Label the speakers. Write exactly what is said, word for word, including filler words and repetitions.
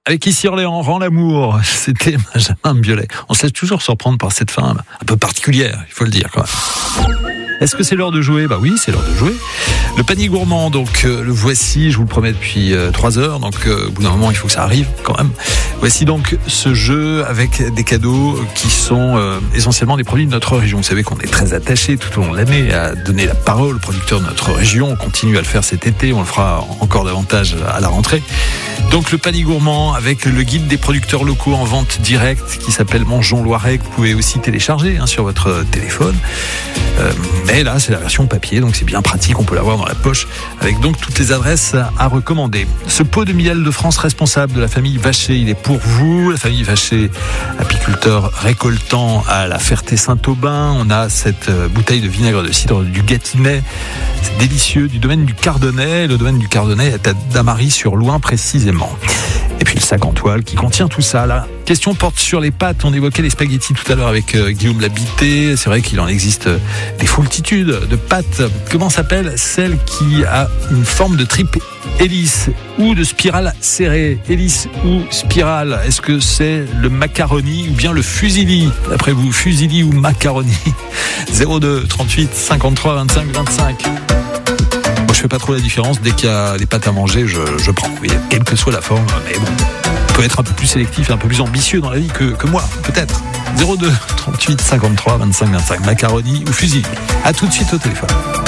Speaker 1: Avec Ici Orléans, rend l'amour. C'était Benjamin Biolay. On se laisse toujours surprendre par cette fin un peu particulière, il faut le dire quand même. Est-ce que c'est l'heure de jouer ? Bah oui, c'est l'heure de jouer. Le panier gourmand, donc euh, le voici, je vous le promets depuis euh, trois heures, donc euh, au bout d'un moment il faut que ça arrive quand même. Voici donc ce jeu avec des cadeaux qui sont euh, essentiellement des produits de notre région. Vous savez qu'on est très attaché tout au long de l'année à donner la parole aux producteurs de notre région. On continue à le faire cet été, on le fera encore davantage à la rentrée. Donc le panier gourmand avec le guide des producteurs locaux en vente directe qui s'appelle Mangeons Loiret, que vous pouvez aussi télécharger hein, sur votre téléphone. Euh, mais là c'est la version papier, donc c'est bien pratique, on peut l'avoir dans la poche avec donc toutes les adresses à recommander. Ce pot de miel de France responsable de la famille Vacher, il est pour vous. La famille Vacher, apiculteur récoltant à la Ferté-Saint-Aubin. On a cette bouteille de vinaigre de cidre du Gâtinais, c'est délicieux, du domaine du Cardonnay. Le domaine du Cardonnay est à Damary-sur-Loing précisément. Et puis le sac en toile qui contient tout ça. La question porte sur les pâtes. On évoquait les spaghettis tout à l'heure avec euh, Guillaume Labité. C'est vrai qu'il en existe euh, des foultitudes de pâtes. Comment s'appelle celle qui a une forme de tripe hélice ou de spirale serrée? Hélice ou spirale? Est-ce que c'est le macaroni ou bien le fusilli? D'après vous, fusilli ou macaroni? zéro deux trente-huit cinquante-trois vingt-cinq vingt-cinq. Moi, je fais pas trop la différence. Dès qu'il y a des pâtes à manger, je, je prends. Oui, quelle que soit la forme. Mais bon, on peut être un peu plus sélectif et un peu plus ambitieux dans la vie que, que moi, peut-être. zéro deux trente-huit cinquante-trois vingt-cinq vingt-cinq. Macaroni ou fusil. À tout de suite au téléphone.